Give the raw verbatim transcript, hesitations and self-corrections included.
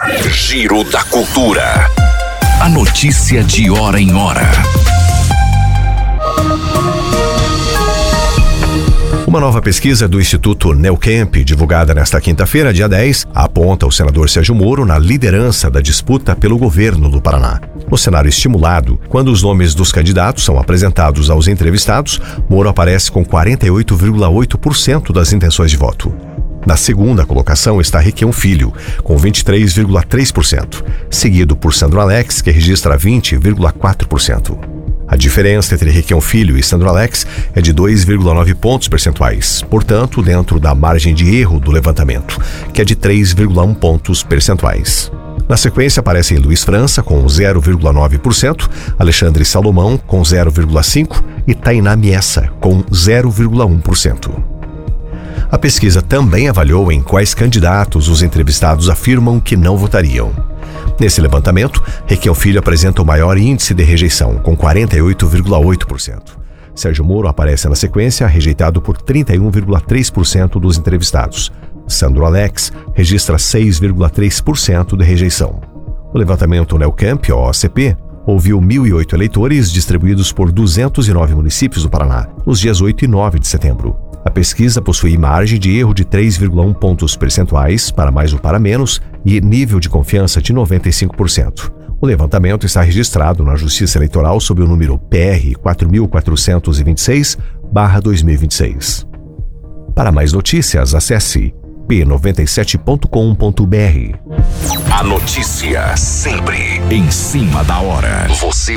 Giro da Cultura. A notícia de hora em hora. Uma nova pesquisa do Instituto Neucamp, divulgada nesta quinta-feira, dia dez, aponta o senador Sérgio Moro na liderança da disputa pelo governo do Paraná. No cenário estimulado, quando os nomes dos candidatos são apresentados aos entrevistados, Moro aparece com quarenta e oito vírgula oito por cento das intenções de voto. Na segunda colocação está Requião Filho, com vinte e três vírgula três por cento, seguido por Sandro Alex, que registra vinte vírgula quatro por cento. A diferença entre Requião Filho e Sandro Alex é de dois vírgula nove pontos percentuais, portanto, dentro da margem de erro do levantamento, que é de três vírgula um pontos percentuais. Na sequência aparecem Luiz França, com zero vírgula nove por cento, Alexandre Salomão, com zero vírgula cinco por cento e Tainá Miessa, com zero vírgula um por cento. A pesquisa também avaliou em quais candidatos os entrevistados afirmam que não votariam. Nesse levantamento, Requião Filho apresenta o maior índice de rejeição, com quarenta e oito vírgula oito por cento. Sérgio Moro aparece na sequência, rejeitado por trinta e um vírgula três por cento dos entrevistados. Sandro Alex registra seis vírgula três por cento de rejeição. O levantamento Neucamp, O C P, ouviu mil e oito eleitores distribuídos por duzentos e nove municípios do Paraná, nos dias oito e nove de setembro. A pesquisa possui margem de erro de três vírgula um pontos percentuais para mais ou para menos e nível de confiança de noventa e cinco por cento. O levantamento está registrado na Justiça Eleitoral sob o número P R quatro mil quatrocentos e vinte e seis barra dois mil e vinte e seis. Para mais notícias, acesse p noventa e sete ponto com ponto b r. A notícia sempre em cima da hora. Você